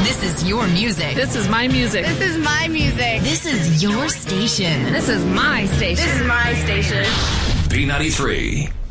This is your music. This is my music. This is my music. This is your station. This is my station. This is my station. B93.